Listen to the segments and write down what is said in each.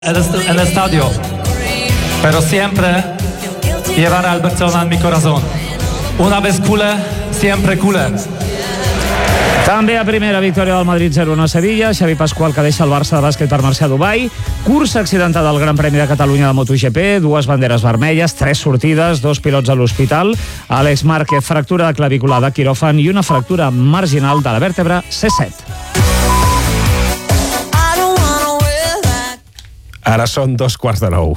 el estadio, pero siempre llevar al Barcelona en mi corazón. Una vez culé, siempre culé. També a primera victòria del Madrid 0-1 a Sevilla. Xavi Pasqual, que deixa el Barça de bàsquet per marxar a Dubai. Cursa accidentada al Gran Premi de Catalunya de MotoGP. 2 banderes vermelles, 3 sortides, 2 pilots a l'hospital. Àlex Márquez, fractura de clavícula de quiròfan i una fractura marginal de la vèrtebra C7. Ara són 8:45.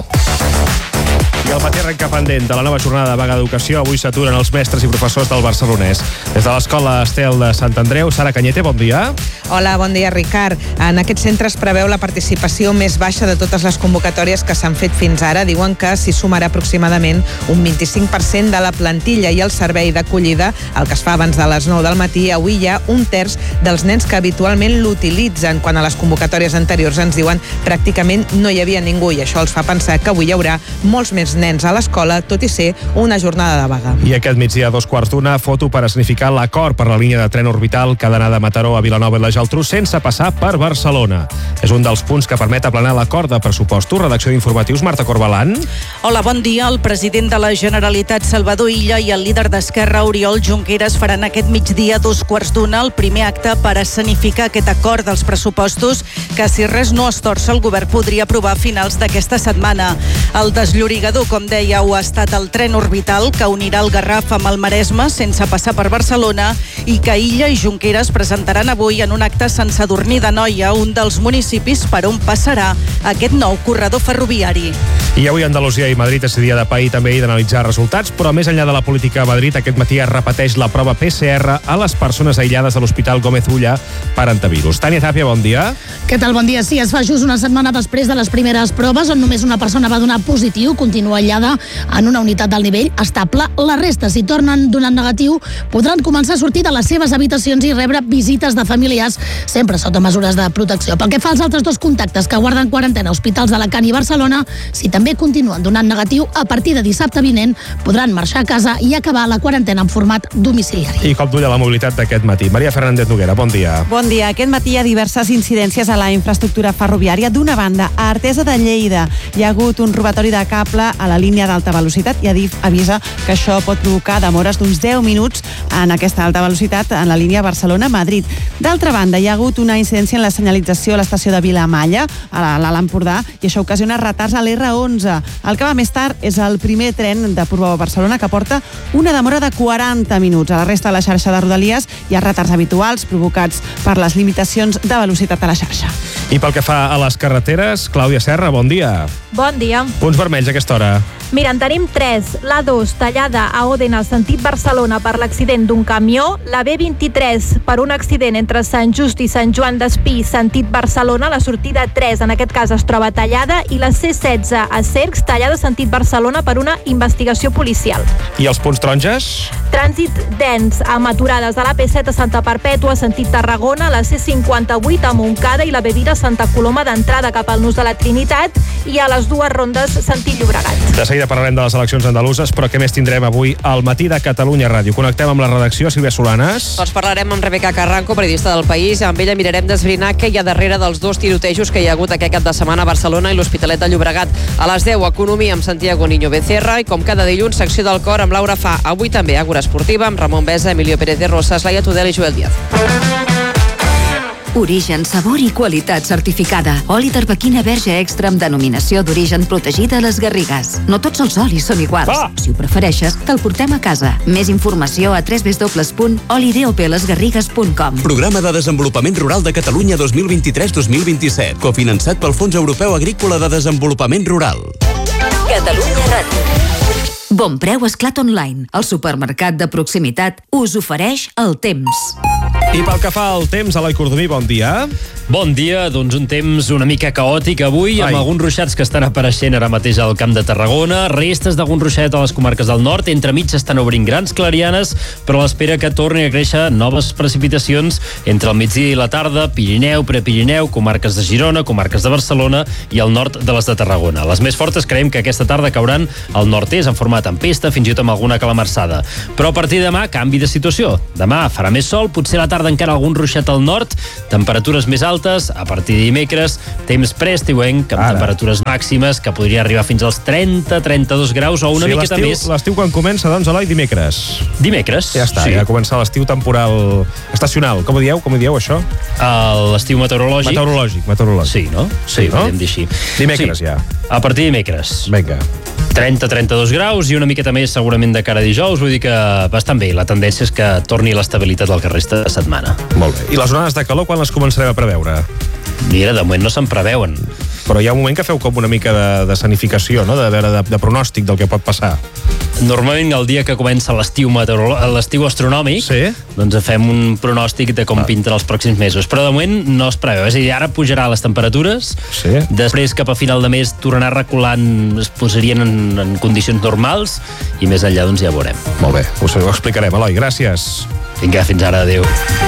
I el matí arrenca pendent de la nova jornada de vaga d'educació. Avui s'aturen els mestres i professors del barcelonès. Des de l'Escola Estel de Sant Andreu, Sara Cañete, bon dia. Hola, bon dia, Ricard. En aquest centre es preveu la participació més baixa de totes les convocatòries que s'han fet fins ara. Diuen que s'hi sumarà aproximadament un 25% de la plantilla i el servei d'acollida, el que es fa abans de les 9 del matí. Avui hi ha un terç dels nens que habitualment l'utilitzen, quan a les convocatòries anteriors ens diuen pràcticament no hi havia ningú, i això els fa pensar que avui hi haurà molts més nens a l'escola, tot i ser una jornada de vaga. I aquest migdia, a 2:15, foto per escenificar l'acord per la línia de tren orbital que ha d'anar de Mataró a Vilanova i la Geltrú sense passar per Barcelona. És un dels punts que permet aplanar l'acord de pressupostos. Redacció d'informatius, Marta Corbalán. Hola, bon dia. El president de la Generalitat, Salvador Illa, i el líder d'Esquerra, Oriol Junqueras, faran aquest migdia, a 2:15, el primer acte per escenificar aquest acord dels pressupostos que, si res no es torça, el govern podria aprovar a finals d'aquesta setmana. El desllorigador, com dèieu, ha estat el tren orbital que unirà el Garraf amb el Maresme sense passar per Barcelona i que Illa i Junqueras presentaran avui en un acte a Sant Sadurní d'Anoia, un dels municipis per on passarà aquest nou corredor ferroviari. I avui Andalusia i Madrid és dia de pair també i d'analitzar resultats, però més enllà de la política a Madrid, aquest matí es repeteix la prova PCR a les persones aïllades de l'Hospital Gómez Ulla per antivirus. Tània Tàpia, bon dia. Què tal? Bon dia. Sí, es fa just una setmana després de les primeres proves, on només una persona va donar positiu, continua aïllada en una unitat del nivell estable. La resta, si tornen donant negatiu, podran començar a sortir de les seves habitacions i rebre visites de familiars, sempre sota mesures de protecció. Pel que fa als altres dos contactes que guarden quarantena, hospitals d'Alacant i Barcelona, si també continuen donant negatiu, a partir de dissabte vinent podran marxar a casa i acabar la quarantena en format domiciliari. I cop d'ull a la mobilitat d'aquest matí. Maria Fernández Noguera, bon dia. Bon dia. Aquest matí hi ha diverses incidències a la infraestructura ferroviària. D'una banda, a Artesa de Lleida hi ha hagut un robatori de cable a la línia d'alta velocitat i Adif avisa que això pot provocar demores d'uns 10 minuts en aquesta alta velocitat en la línia Barcelona-Madrid. D'altra banda, hi ha hagut una incidència en la senyalització a l'estació de Vilamalla, a l'Alt Empordà, i això ocasiona retards a l'R11. El que va més tard és el primer tren de Portbou a Barcelona, que porta una demora de 40 minuts. A la resta de la xarxa de Rodalies hi ha retards habituals provocats per les limitacions de velocitat a la xarxa. I pel que fa a les carreteres, Clàudia Serra, bon dia. Bon dia. Punts vermells a aquesta hora. Mira, en tenim 3. L'A2 tallada a Òdena, sentit Barcelona, per l'accident d'un camió. La B23 per un accident entre Sant Just i Sant Joan d'Espí, sentit Barcelona. La sortida 3, en aquest cas, es troba tallada. I la C16 a Cercs, tallada sentit Barcelona per una investigació policial. I els punts taronges? Trànsit dens amb aturades a l'AP7 a Santa Perpètua, sentit Tarragona, la C58 a Montcada i la B20 a Santa Coloma d'entrada cap al Nus de la Trinitat i a les dues rondes sentit Llobregat. De seguida parlarem de les eleccions andaluses, però què més tindrem avui al matí de Catalunya Ràdio? Connectem amb la redacció, Sílvia Solanes. Doncs parlarem amb Rebeca Carranco, periodista del País. Amb ella mirarem d'esbrinar què hi ha darrere dels 2 tirotejos que hi ha hagut aquest cap de setmana a Barcelona i l'Hospitalet de Llobregat. A les 10, Economia amb Santiago Niño Becerra i, com cada dilluns, secció del cor amb Laura Fa. Avui també Àgora Esportiva amb Ramon Besa, Emilio Pérez de Rosas, Laia Tudel i Joel Díaz. Origen, sabor i qualitat certificada. Oli d'arbequina verge extra amb denominació d'origen protegida a les Garrigues. No tots els olis són iguals. Si ho prefereixes, te'l portem a casa. Més informació a www.olidopelesgarrigues.com. Programa de Desenvolupament Rural de Catalunya 2023-2027. Cofinançat pel Fons Europeu Agrícola de Desenvolupament Rural. Catalunya Ràdio. Bon Preu Esclat Online. El supermercat de proximitat us ofereix el temps. I pel que fa al temps, Eloi Cordomí, bon dia. Bon dia, doncs un temps una mica caòtic avui, amb alguns ruixats que estan apareixent ara mateix al Camp de Tarragona, restes d'algun ruixat a les comarques del nord, entremig estan obrint grans clarianes, però a l'espera que torni a créixer noves precipitacions entre el migdia i la tarda, Pirineu, Prepirineu, comarques de Girona, comarques de Barcelona i el nord de les de Tarragona. Les més fortes creiem que aquesta tarda cauran al nord-est en format tempesta, fins i tot amb alguna calamarsada. Però a partir de demà, canvi de situació. Demà farà més sol, potser a la tarda encara algun ruixat al nord, temperatures més altes, a partir de dimecres, temps preestiuenc, amb temperatures màximes que podria arribar fins als 30-32 graus o una miqueta més. L'estiu quan comença, doncs, Eloi, dimecres. Dimecres, ja està, sí. Ja comença l'estiu temporal estacional. Com ho dieu, això? L'estiu meteorològic. Meteorològic. Sí, no? Sí, no? Podem dir així. Dimecres, ja. A partir de dimecres. Vinga. 30-32 graus i una miqueta més segurament de cara a dijous, vull dir que bastant bé. La tendència és que torni l'estabilitat del que resta de setmana. Molt bé. I les onades de calor quan les començarem a preveure? Mira, de moment no se'n preveuen. Però hi ha un moment que feu com una mica de sanificació, no? De pronòstic del que pot passar. Normalment el dia que comença l'estiu astronòmic, doncs fem un pronòstic de com pinten els pròxims mesos. Però de moment no es preveu. És a dir, ara pujarà les temperatures, després cap a final de mes tornarà reculant, es posarien en condicions normals i més enllà doncs ja ho veurem. Molt bé, ho explicarem, Eloi. Gràcies. Vinga, fins ara, adéu.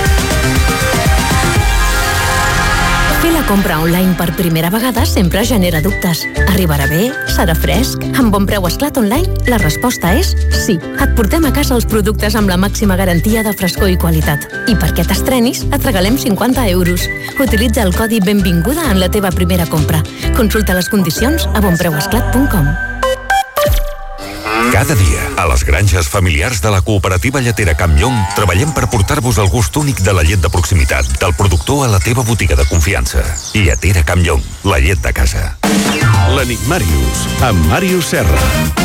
Fer la compra online per primera vegada sempre genera dubtes. Arribarà bé? Serà fresc? Amb Bon Preu Esclat Online, la resposta és sí. Et portem a casa els productes amb la màxima garantia de frescor i qualitat. I perquè t'estrenis, et regalem 50 euros. Utilitza el codi Benvinguda en la teva primera compra. Consulta les condicions a bonpreuesclat.com. Cada dia, a les granges familiars de la cooperativa lletera Camp Llong, treballem per portar-vos el gust únic de la llet de proximitat, del productor a la teva botiga de confiança. Lletera Camp Llong, la llet de casa. L'Enigmàrius, amb Màrius Serra.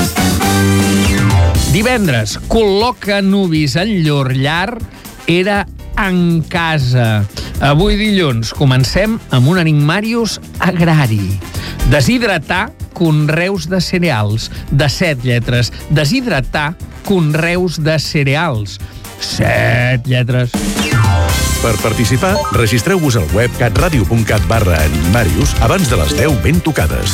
Divendres, col·loca nuvis en llur llar era en casa. Avui dilluns comencem amb un Enigmàrius agrari. Deshidratar conreus de cereals. De 7 lletres. Deshidratar conreus de cereals. 7 lletres. Per participar, registreu-vos al web catradio.cat/Enigmàrius abans de les 10 ben tocades.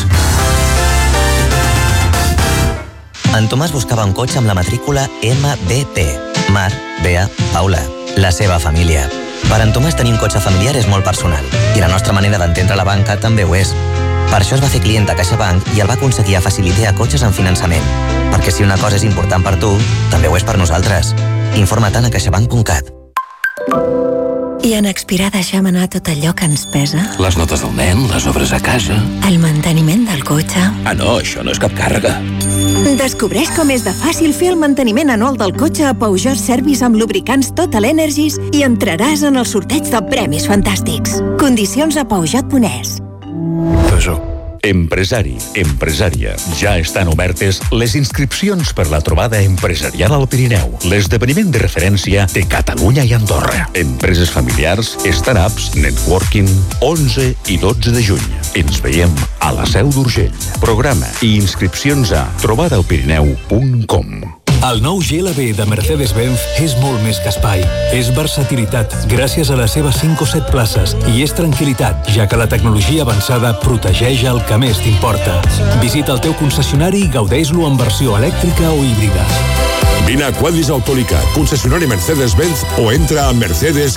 En Tomàs buscava un cotxe amb la matrícula MBP. Mar, Bea, Paula. La seva família. Per en Tomàs tenir un cotxe familiar és molt personal i la nostra manera d'entendre la banca també ho és. Per això es va fer client de CaixaBank i el va aconseguir a facilitar cotxes en finançament. Perquè si una cosa és important per tu, també ho és per nosaltres. Informa-te'n a caixabank.cat. I en expirar deixem anar tot allò que ens pesa? Les notes del nen, les obres a casa... El manteniment del cotxe... Ah, no, això no és cap càrrega. Descobreix com és de fàcil fer el manteniment anual del cotxe a Peugeot Service amb lubricants Total Energies i entraràs en el sorteig de premis fantàstics. Condicions a peugeot.es. Peugeot. Empresari, empresària. Ja estan obertes les inscripcions per la trobada empresarial al Pirineu, l'esdeveniment de referència de Catalunya i Andorra. Empreses familiars, startups, networking, 11 i 12 de juny. Ens veiem a la Seu d'Urgell. Programa i inscripcions a trobadaelpirineu.com. El nou GLB de Mercedes-Benz és molt més que espai. És versatilitat, gràcies a les seves 5 o 7 places, i és tranquil·litat, ja que la tecnologia avançada protegeix el que més t'importa. Visita el teu concessionari i gaudeix-lo en versió elèctrica o híbrida. Vine a Quadis Autolica, concessionari Mercedes-Benz, o entra a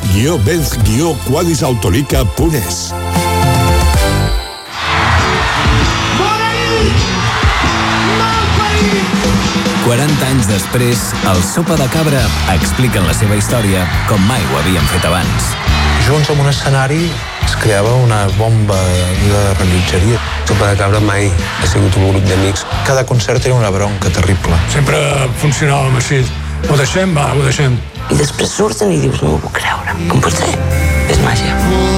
mercedes-benz-quadisautolica.es. 40 anys després, el Sopa de Cabra expliquen la seva història com mai ho havien fet abans. Junts en un escenari es creava una bomba de rellotgeria. Sopa de Cabra mai ha sigut un grup d'amics. Cada concert era una bronca terrible. Sempre funcionàvem així. Ho deixem, va, ho deixem. I després surten i dius, no ho puc creure. Com pot ser? És màgia.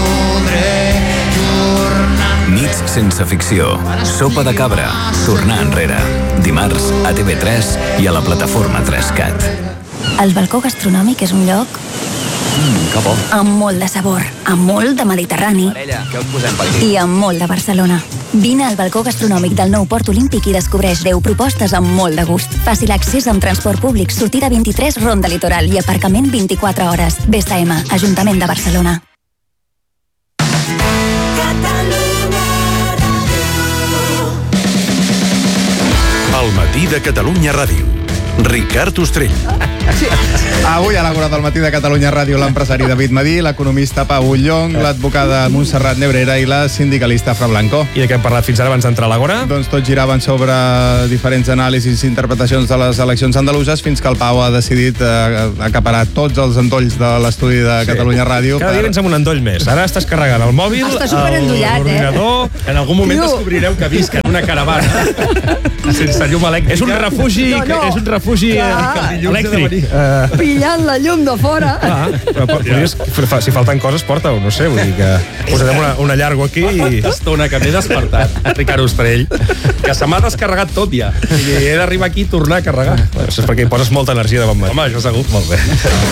Nits sense ficció. Sopa de Cabra. Tornar enrere. Dimarts a TV3 i a la plataforma 3CAT. El balcó gastronòmic és un lloc Que bo. amb molt de sabor, amb molt de Mediterrani Parella, què us posem per aquí? i amb molt de Barcelona. Vine al balcó gastronòmic del nou Port Olímpic i descobreix 10 propostes amb molt de gust. Fàcil accés amb transport públic, sortida 23, Ronda Litoral i aparcament 24 hores. BSM, Ajuntament de Barcelona. El matí de Catalunya Ràdio. Ricard Ostrell. Avui a l'Agora del Matí de Catalunya Ràdio l'empresari David Madí, l'economista Pau Ullong, l'advocada Montserrat Nebrera i la sindicalista Fra Blanco. I de què hem parlat fins ara abans d'entrar a l'Agora? Doncs tot giraven sobre diferents anàlisis i interpretacions de les eleccions andaluses fins que el Pau ha decidit acaparar tots els endolls de l'estudi de Catalunya Ràdio. Cada dia vens amb un endoll més. Ara estàs carregant el mòbil, l'ordinador... En algun moment descobrireu que visc en una caravana sense llum elèctrica. És un refugi, és un refugi elèctric. Pillant la llum de fora. Si falten coses, porta-ho, no sé, vull dir que posarem una llargo aquí i... Estona que m'he despertat, Ricard Ostrell, que se m'ha descarregat tot ja. I he d'arribar aquí i tornar a carregar. Això és perquè hi poses molta energia de bon matí. Home, això segur. Molt bé.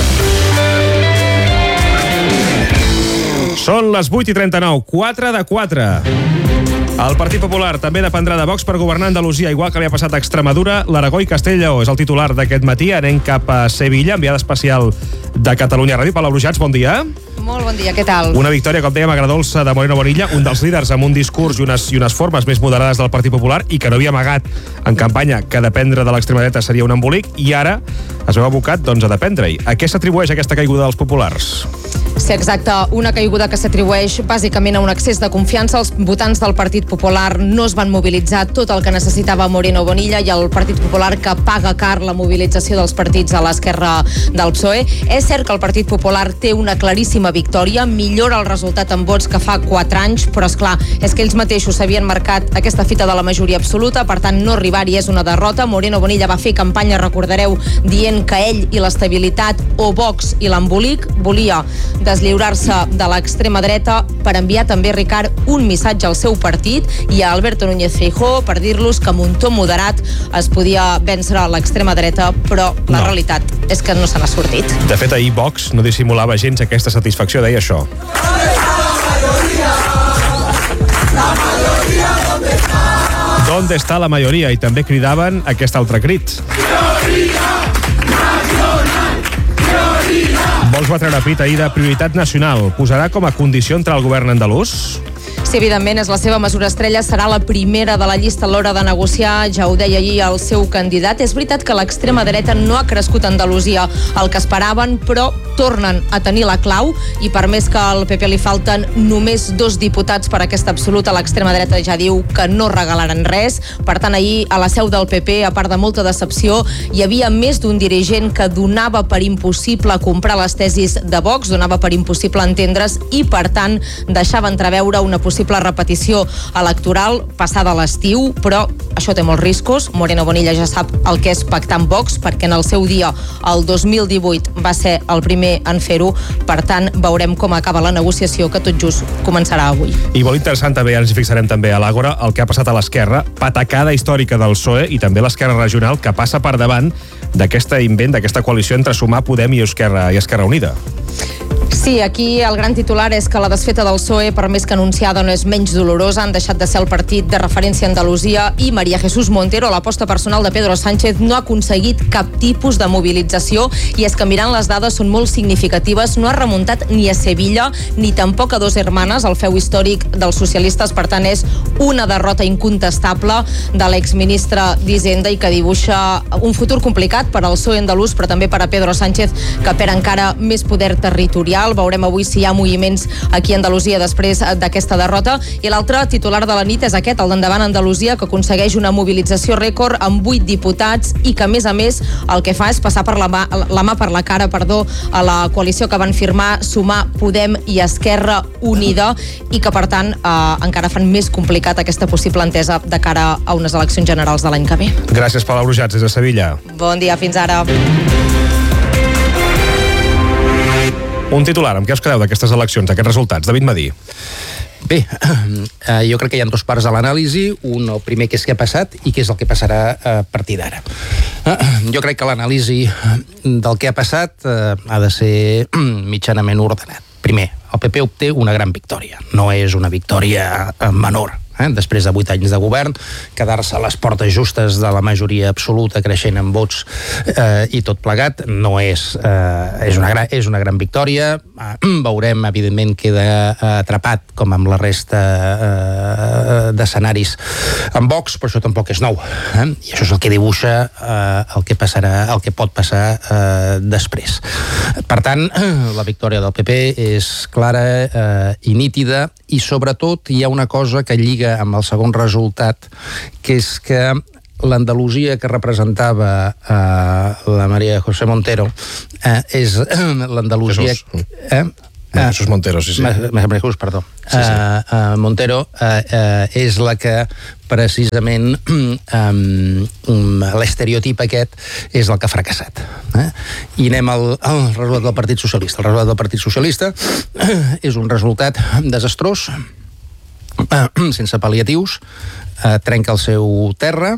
Són les 8:39, 4 de 4. El Partit Popular també dependrà de Vox per governar Andalusia, igual que li ha passat a Extremadura, l'Aragó i Castella-Lleó. És el titular d'aquest matí. Anem cap a Sevilla, enviada especial de Catalunya Ràdio. Paula Brujats, bon dia. Molt bon dia, què tal? Una victòria, com dèiem, agradolça de Moreno Bonilla, un dels líders amb un discurs i unes formes més moderades del Partit Popular i que no havia amagat en campanya que dependre de l'extrema dreta seria un embolic i ara es veu abocat a dependre-hi. A què s'atribueix aquesta caiguda dels populars? Sí, exacte. Una caiguda que s'atribueix bàsicament a un excés de confiança. Els votants del Partit Popular no es van mobilitzar tot el que necessitava Moreno Bonilla i el Partit Popular que paga car la mobilització dels partits a l'esquerra del PSOE. És cert que el Partit Popular té una claríssima victòria, millora el resultat en vots que fa 4 anys, però esclar, és que ells mateixos s'havien marcat aquesta fita de la majoria absoluta, per tant no arribar-hi és una derrota. Moreno Bonilla va fer campanya, recordareu, dient que ell i l'estabilitat o Vox i l'embolic volia deslliurar-se de l'extrema dreta per enviar també, Ricard, un missatge al seu partit i a Alberto Núñez Feijóo per dir-los que amb un to moderat es podia vèncer a l'extrema dreta, però la realitat és que no se n'ha sortit. De fet, ahir Vox no dissimulava gens aquesta satisfacció, deia això. ¿Dónde está la mayoría? I també cridaven aquest altre crit. Vox va treure pit ahir de prioritat nacional. Posarà com a condició entrar al govern andalús? Sí, evidentment, és la seva mesura estrella, serà la primera de la llista a l'hora de negociar, ja ho deia ahir el seu candidat. És veritat que l'extrema dreta no ha crescut a Andalusia el que esperaven, però tornen a tenir la clau i per més que al PP li falten només 2 diputats per aquesta absoluta, l'extrema dreta ja diu que no regalaran res. Per tant, ahir a la seu del PP, a part de molta decepció, hi havia més d'un dirigent que donava per impossible comprar les tesis de Vox, donava per impossible entendre's i, per tant, deixava entreveure una possible repetició electoral passada l'estiu, però això té molts riscos. Moreno Bonilla ja sap el que és pactar amb Vox, perquè en el seu dia, el 2018, va ser el primer en fer-ho. Per tant, veurem com acaba la negociació, que tot just començarà avui. I molt interessant també, ens hi fixarem també a l'Àgora, el que ha passat a l'esquerra, patacada històrica del PSOE i també l'esquerra regional, que passa per davant d'aquest invent, d'aquesta coalició entre Sumar, Podem i Esquerra Unida. Sí, aquí el gran titular és que la desfeta del PSOE, per més que anunciada, no és menys dolorosa. Han deixat de ser el partit de referència a Andalusia i María Jesús Montero, l'aposta personal de Pedro Sánchez, no ha aconseguit cap tipus de mobilització i és que mirant les dades són molt significatives. No ha remuntat ni a Sevilla ni tampoc a Dos Hermanes, el feu històric dels socialistes. Per tant, és una derrota incontestable de l'exministre d'Hisenda i que dibuixa un futur complicat per al PSOE andalús, però també per a Pedro Sánchez, que perd encara més poder territorial. Veurem avui si hi ha moviments aquí a Andalusia després d'aquesta derrota. I l'altre titular de la nit és aquest, el d'Endavant Andalusia, que aconsegueix una mobilització rècord amb 8 diputats i que, a més, el que fa és passar per la mà per la cara, a la coalició que van firmar Sumar, Podem i Esquerra Unida i que, per tant, encara fan més complicat aquesta possible entesa de cara a unes eleccions generals de l'any que ve. Gràcies, Paula Brujats, des de Sevilla. Bon dia, fins ara. Un titular, amb què us quedeu d'aquestes eleccions, d'aquests resultats? David Madí. Bé, jo crec que hi ha 2 parts a l'anàlisi. Un, el primer, que és què ha passat i què és el que passarà a partir d'ara. Jo crec que l'anàlisi del que ha passat ha de ser mitjanament ordenat. Primer, el PP obté una gran victòria. No és una victòria menor. després de 8 anys de govern, quedar-se a les portes justes de la majoria absoluta, creixent en vots i tot plegat, no és una gran victòria. Veurem, evidentment, queda atrapat, com amb la resta d'escenaris, en Vox, però això tampoc és nou. I això és el que dibuixa el que pot passar després. Per tant, la victòria del PP és clara i nítida, i sobretot hi ha una cosa que lliga amb el segon resultat, que és que l'Andalusia que representava la María José Montero és l'Andalusia... Jesús Montero, sí. María Jesús, perdó. Montero és la que precisament l'estereotip aquest és el que ha fracassat. I anem al resultat del Partit Socialista. El resultat del Partit Socialista és un resultat desastrós, sense pal·liatius, trenca el seu terra,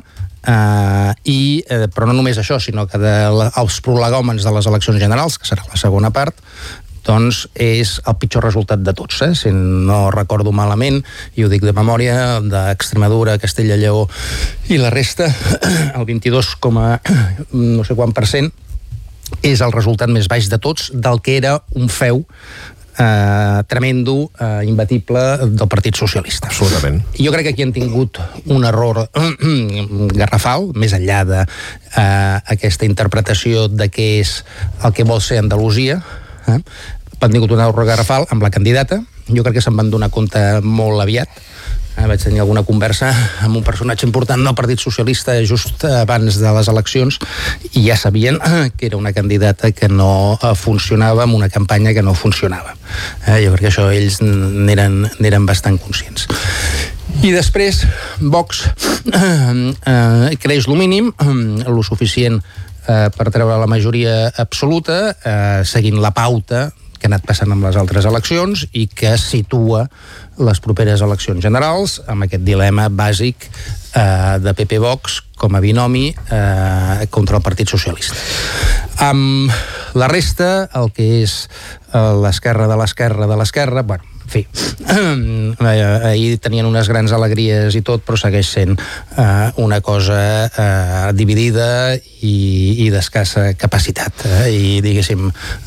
però no només això, sinó que els prolegòmens de les eleccions generals, que serà la segona part, doncs és el pitjor resultat de tots, si no recordo malament, i ho dic de memòria, d'Extremadura, Castella i Lleó i la resta, el 22, no sé quant %, és el resultat més baix de tots del que era un feu tremendo, imbatible del Partit Socialista. Absolutament. Jo crec que aquí han tingut un error garrafal, més enllà d'aquesta interpretació de què és el que vol ser Andalusia. Han tingut un error garrafal amb la candidata. Jo crec que se'n van donar compte molt aviat. Vaig tenir alguna conversa amb un personatge important del Partit Socialista just abans de les eleccions i ja sabien que era una candidata que no funcionava, amb una campanya que no funcionava. Jo crec que això ells n'eren bastant conscients. I després Vox creix lo mínim, lo suficient per treure la majoria absoluta, seguint la pauta que ha anat passant amb les altres eleccions i que situa les properes eleccions generals amb aquest dilema bàsic de PP-Vox com a binomi contra el Partit Socialista. Amb la resta, el que és l'esquerra de l'esquerra de l'esquerra, bueno, en fi, ahir tenien unes grans alegries i tot, però segueix sent una cosa dividida i d'escassa capacitat, i diguéssim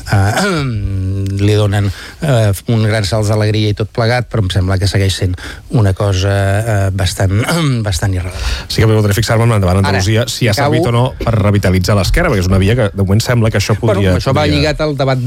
li donen un gran salt d'alegria i tot plegat, però em sembla que segueix sent una cosa bastant irrelevant. Sí que voldré fixar-me en endavant Andalusia, si ha servit o no per revitalitzar l'esquerra, perquè és una via que de moment sembla que això podria... Això va lligat al debat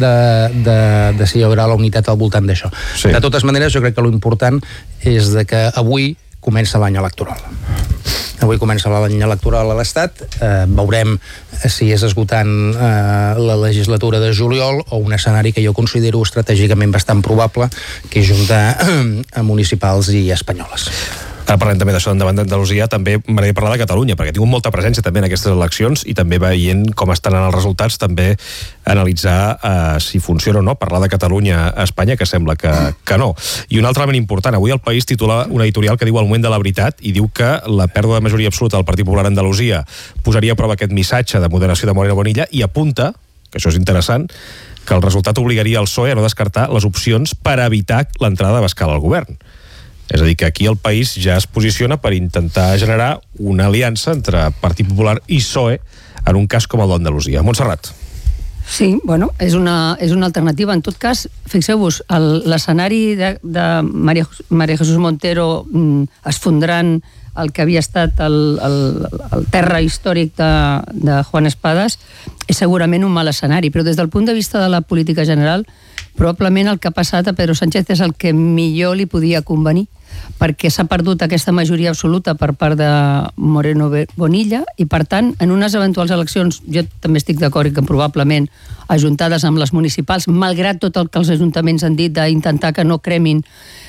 de si hi haurà la unitat al voltant d'això. Sí. De totes maneres, jo crec que l'important és de que avui comença l'any electoral. Avui comença l'any electoral a l'Estat, veurem si és esgotant la legislatura de juliol o un escenari que jo considero estratègicament bastant probable, que és juntar a municipals i espanyoles. Ara parlem també d'això endavant d'Andalusia, també m'agradaria parlar de Catalunya, perquè ha tingut molta presència també en aquestes eleccions i també veient com estan els resultats, també analitzar si funciona o no, parlar de Catalunya a Espanya, que sembla que no. I un altre element important, avui el País titula una editorial que diu El moment de la veritat i diu que la pèrdua de majoria absoluta del Partit Popular a Andalusia posaria a prova aquest missatge de moderació de Moreno Bonilla i apunta, que això és interessant, que el resultat obligaria el PSOE a no descartar les opcions per evitar l'entrada d'Abascal al govern. És a dir, que aquí el País ja es posiciona per intentar generar una aliança entre Partit Popular i PSOE en un cas com el d'Andalusia. Montserrat. Sí, bueno, és una alternativa. En tot cas, fixeu-vos, l'escenari de María Jesús Montero esfondrant el que havia estat el terra històric de Juan Espadas és segurament un mal escenari, però des del punt de vista de la política general, probablement el que ha passat a Pedro Sánchez és el que millor li podia convenir, perquè s'ha perdut aquesta majoria absoluta per part de Moreno Bonilla i, per tant, en unes eventuals eleccions, jo també estic d'acord que probablement ajuntades amb les municipals, malgrat tot el que els ajuntaments han dit d'intentar que no cremin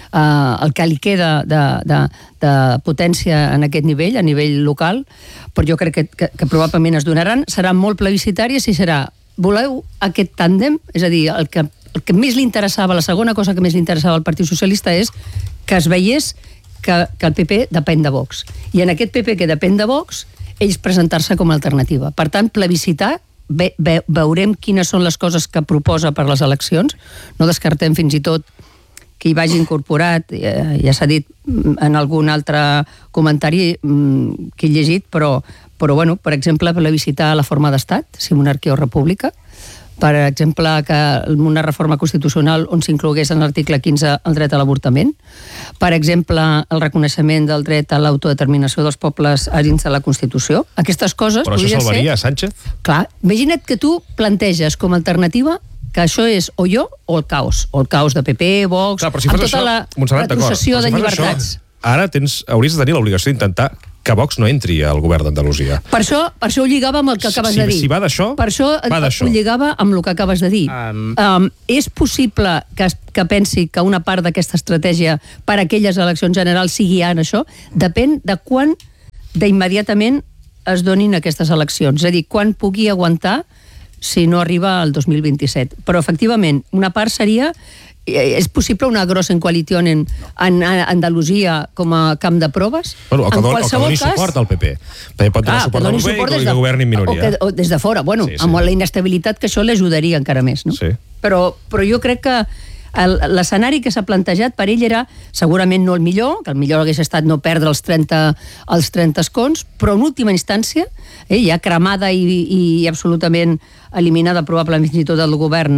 el que li queda de potència en aquest nivell, a nivell local, però jo crec que probablement es donaran. Serà molt plebiscitari si serà, voleu aquest tàndem? És a dir, el que més li interessava, la segona cosa que més li interessava al Partit Socialista és que es veiés que el PP depèn de Vox. I en aquest PP que depèn de Vox, ells presentar-se com a alternativa. Per tant, plebiscitar, veurem quines són les coses que proposa per les eleccions. No descartem fins i tot que hi vagi incorporat, ja s'ha dit en algun altre comentari que he llegit, però bueno, per exemple, plebiscitar la forma d'estat, si monarquia o república, per exemple, que una reforma constitucional on s'inclogués en l'article 15 el dret a l'avortament, per exemple, el reconeixement del dret a l'autodeterminació dels pobles dins de la Constitució. Aquestes coses però això salvaria, Sánchez? Clar, imagina't que tu planteges com a alternativa que això és o jo o el caos de PP, Vox, clar, amb tota la retrocessió de llibertats. Ara hauries de tenir l'obligació d'intentar que Vox no entri al govern d'Andalusia. Per això ho lligava amb el que acabes de dir. Si va d'això, per això ho lligava amb el que acabes de dir. És possible que pensi que una part d'aquesta estratègia per a aquelles eleccions generals sigui en això? Depèn de quan d'immediatament es donin aquestes eleccions. És a dir, quan pugui aguantar si no arriba al 2027. Però, efectivament, una part seria... És possible una grossa coalició en Andalusia com a camp de proves? Bueno, o que doni suport al PP. També pot donar suport al PP i que governi en minoria. O des de fora. Bueno, amb la inestabilitat que això l'ajudaria encara més. No? Sí. Però jo crec que l'escenari que s'ha plantejat per ell era segurament no el millor, que el millor hagués estat no perdre els 30 escons, però en última instància, ja cremada i absolutament eliminada probablement fins i tot del govern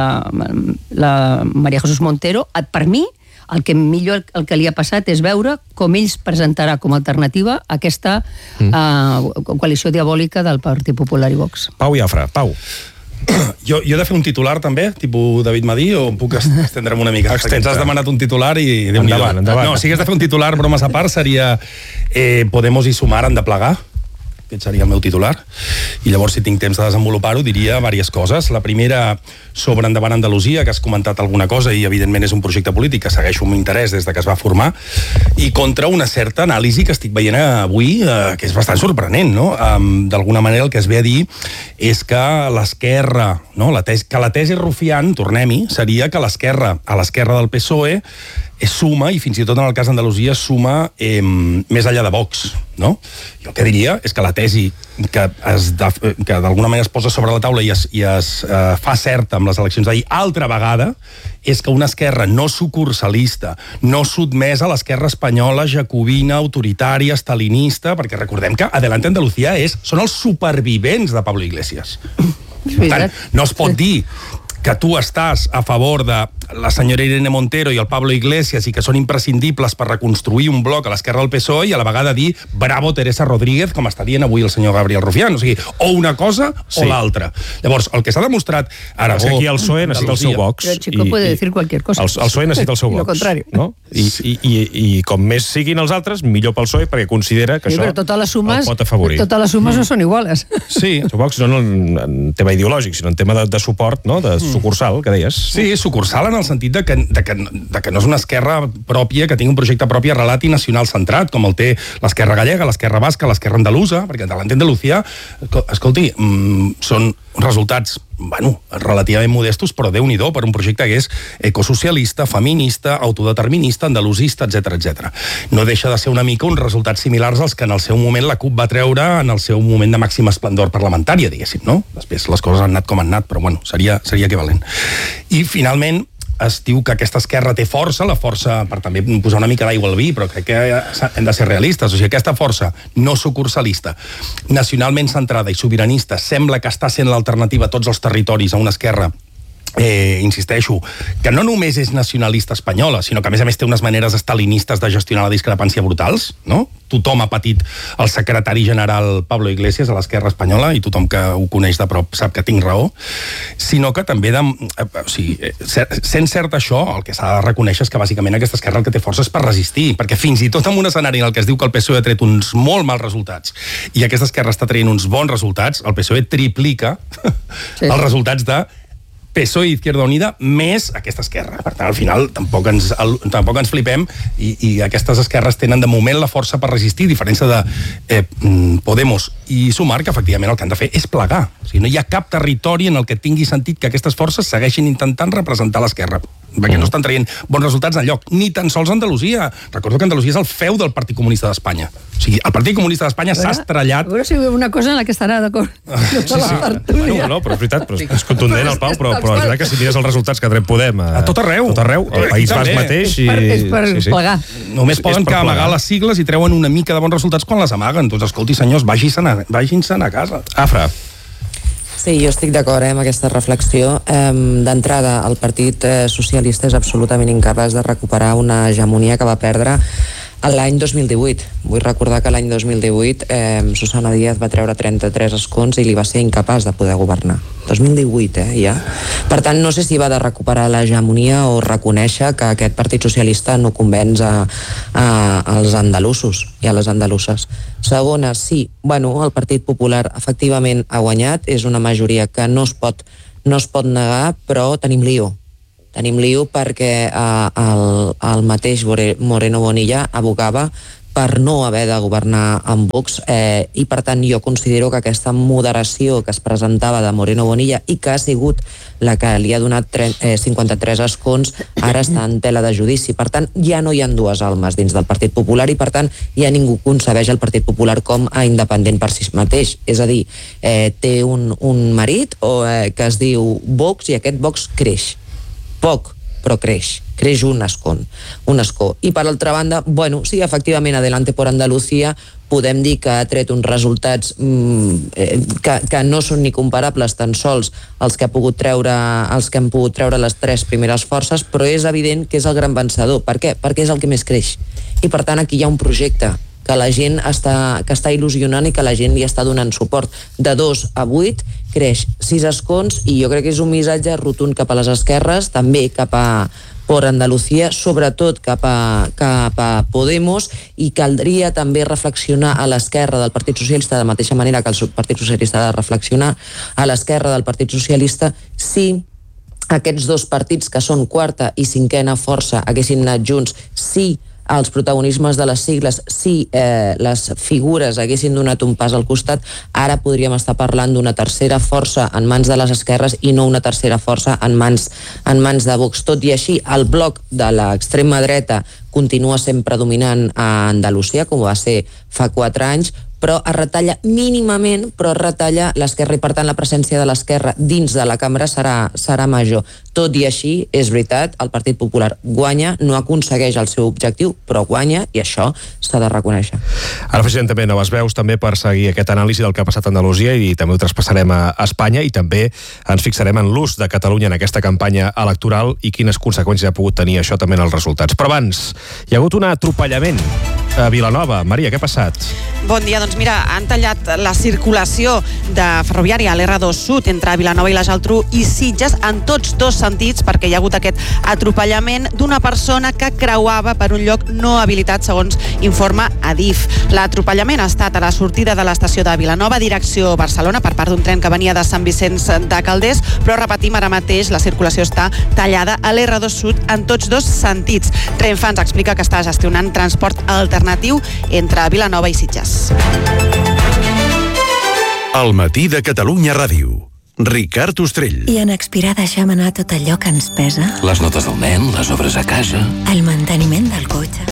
la María Jesús Montero, per mi el que millor el que li ha passat és veure com ells presentarà com a alternativa aquesta coalició diabòlica del Partit Popular i Vox. Pau Jafre, Pau. Jo he de fer un titular també, tipus David Madí, o em puc estendre'm una mica? Ens has demanat un titular i... Endavant. No, si hagués de fer un titular, bromes a part, seria Podemos i Sumar han de plegar. Aquest seria el meu titular. I llavors, si tinc temps de desenvolupar-ho, diria diverses coses. La primera, sobre Endavant Andalusia, que has comentat alguna cosa, i evidentment és un projecte polític que segueixo amb interès des de que es va formar, i contra una certa anàlisi que estic veient avui, que és bastant sorprenent, no? D'alguna manera el que es ve a dir és que l'esquerra, no? Que la tesi rufián, tornem-hi, seria que l'esquerra, a l'esquerra del PSOE, suma, i fins i tot en el cas d'Andalusia suma més enllà de Vox, no? Jo el que diria és que la tesi que d'alguna manera es posa sobre la taula i es fa certa amb les eleccions d'ahir altra vegada és que una esquerra no sucursalista, no sotmesa a l'esquerra espanyola, jacobina, autoritària, estalinista, perquè recordem que Adelante Andalucía són els supervivents de Pablo Iglesias. Per tant, no es pot dir que tu estàs a favor de la senyora Irene Montero i el Pablo Iglesias i que són imprescindibles per reconstruir un bloc a l'esquerra del PSOE i a la vegada dir bravo Teresa Rodríguez, com està dient avui el senyor Gabriel Rufián. O sigui, o una cosa o l'altra. Llavors, el que s'ha demostrat... Aragó, aquí el PSOE necessita el seu Vox. Però el Chico puede decir cualquier cosa. El PSOE necessita el seu Vox. Lo contrario. No? I com més siguin els altres, millor pel PSOE, perquè considera que això el pot afavorir. Totes les sumes no són iguales. Sí, el Vox no en tema ideològic, sinó en tema de suport, no? De sucursal, que deies. Sí, sucursal en el sentit de que no és una esquerra pròpia, que tingui un projecte propi arrelat i nacional centrat, com el té l'esquerra gallega, l'esquerra basca, l'esquerra andalusa, perquè Adelante Andalucía, escolti, són resultats, relativament modestos, però Déu-n'hi-do per un projecte que és ecosocialista, feminista, autodeterminista, andalusista, etc. No deixa de ser una mica uns resultats similars als que en el seu moment la CUP va treure en el seu moment de màxima esplendor parlamentària, diguéssim, no? Després les coses han anat com han anat, però seria equivalent. I finalment, es diu que aquesta esquerra té força, la força, per també posar una mica d'aigua al vi, però crec que hem de ser realistes, o sigui, aquesta força no sucursalista, nacionalment centrada i sobiranista, sembla que està sent l'alternativa a tots els territoris a una esquerra insisteixo, que no només és nacionalista espanyola, sinó que a més té unes maneres estalinistes de gestionar la discrepància brutals, no? Tothom ha patit el secretari general Pablo Iglesias a l'esquerra espanyola i tothom que ho coneix de prop sap que tinc raó, sinó que també sent cert això, el que s'ha de reconèixer és que bàsicament aquesta esquerra el que té força és per resistir, perquè fins i tot en un escenari en el que es diu que el PSOE ha tret uns molt mals resultats i aquesta esquerra està traient uns bons resultats, el PSOE triplica els resultats de PSOE i Izquierda Unida més aquesta esquerra. Per tant, al final, tampoc ens flipem i aquestes esquerres tenen de moment la força per resistir, a diferència de Podemos i Sumar, que efectivament el que han de fer és plegar. O sigui, no hi ha cap territori en el que tingui sentit que aquestes forces segueixin intentant representar l'esquerra, perquè no estan traient bons resultats enlloc, ni tan sols Andalusia. Recordo que Andalusia és el feu del Partit Comunista d'Espanya. O sigui, el Partit Comunista d'Espanya s'ha estrellat... A veure si una cosa en la que estarà d'acord. No, però és veritat, però és contundent el Pau, però però és que si mires els resultats que tret Podem... A tot arreu. El País Basc mateix... És per plegar. Només poden que amagar les sigles i treuen una mica de bons resultats quan les amaguen. Doncs escolti, senyors, vagin-se'n a casa. Afra. Sí, jo estic d'acord amb aquesta reflexió. D'entrada, el Partit Socialista és absolutament incapaç de recuperar una hegemonia que va perdre l'any 2018. Vull recordar que l'any 2018 Susana Díaz va treure 33 escons i li va ser incapaç de poder governar. 2018, ja. Per tant, no sé si va de recuperar l'hegemonia o reconèixer que aquest Partit Socialista no convenç als andalusos i a les andaluses. Segona, sí, el Partit Popular efectivament ha guanyat, és una majoria que no es pot negar, però tenim lío. Tenim lío perquè el mateix Moreno Bonilla abogava per no haver de governar amb Vox i per tant jo considero que aquesta moderació que es presentava de Moreno Bonilla i que ha sigut la que li ha donat 53 escons ara està en tela de judici. Per tant, ja no hi ha dues almes dins del Partit Popular i per tant ja ningú concebeix el Partit Popular com a independent per si mateix. És a dir, té un marit que es diu Vox i aquest Vox creix. Poc, però creix un escó. I per altra banda, sí, efectivament, Adelante por Andalucía podem dir que ha tret uns resultats que no són ni comparables tan sols els que han pogut treure les tres primeres forces, però és evident que és el gran vencedor. Per què? Perquè és el que més creix. I per tant aquí hi ha un projecte que la gent està il·lusionant i que la gent li està donant suport. De 2 a 8 creix 6 escons i jo crec que és un missatge rotund cap a les esquerres, també cap a por Andalucía, sobretot cap a Podemos, i caldria també reflexionar a l'esquerra del Partit Socialista de la mateixa manera que el Partit Socialista ha de reflexionar a l'esquerra del Partit Socialista si aquests dos partits que són quarta i cinquena força haguessin anat junts, si els protagonismes de les sigles, si les figures haguessin donat un pas al costat, ara podríem estar parlant d'una tercera força en mans de les esquerres i no una tercera força en mans de Vox. Tot i així, el bloc de l'extrema dreta continua sent predominant a Andalusia, com va ser fa 4 anys, però es retalla mínimament, però es retalla l'esquerra i per tant la presència de l'esquerra dins de la cambra serà major. Tot i així, és veritat, el Partit Popular guanya, no aconsegueix el seu objectiu, però guanya i això s'ha de reconèixer. Ara afegirem també noves veus també per seguir aquest anàlisi del que ha passat a Andalusia i també ho traspassarem a Espanya i també ens fixarem en l'ús de Catalunya en aquesta campanya electoral i quines conseqüències ha pogut tenir això també en els resultats. Però abans, hi ha hagut un atropellament a Vilanova. Maria, què ha passat? Bon dia, doncs mira, han tallat la circulació de ferroviària a l'R2 Sud entre Vilanova i la Geltrú i Sitges en tots dos sentits perquè hi ha hagut aquest atropellament d'una persona que creuava per un lloc no habilitat, segons informa Adif. L'atropellament ha estat a la sortida de l'estació de Vilanova, direcció Barcelona, per part d'un tren que venia de Sant Vicenç de Calders, però repetim, ara mateix la circulació està tallada a l'R2 Sud en tots dos sentits. Renfe ens explica que està gestionant transport alternatiu entre Vilanova i Sitges. El matí de Catalunya Ràdio. Ricard Ostrell. I en expirar deixem anar tot allò que ens pesa. Les notes del nen, les obres a casa. El manteniment del cotxe.